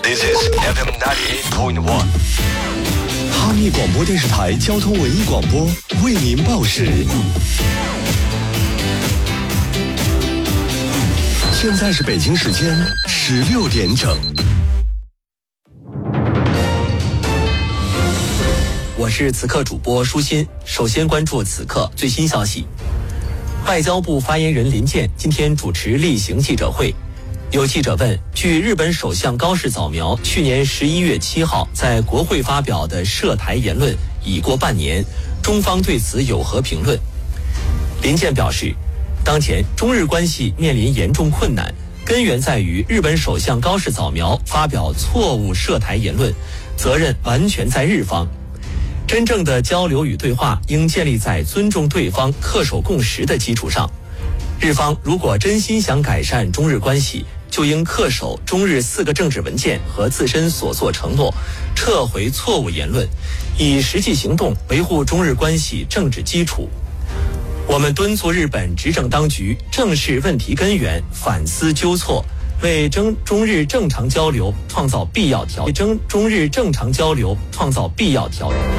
This is FM 98.1。 哈密广播电视台交通文艺广播为您报时。现在是北京时间16点整。 我是此刻主播舒心，首先关注此刻最新消息。外交部发言人林健今天主持例行记者会，有记者问，据日本首相高市早苗去年11月7号在国会发表的涉台言论已过半年，中方对此有何评论？林健表示，当前中日关系面临严重困难，根源在于日本首相高市早苗发表错误涉台言论，责任完全在日方。真正的交流与对话应建立在尊重对方、恪守共识的基础上。日方如果真心想改善中日关系，就应恪守中日4个政治文件和自身所作承诺，撤回错误言论，以实际行动维护中日关系政治基础。我们敦促日本执政当局正视问题根源，反思纠错，为中日正常交流创造必要条件。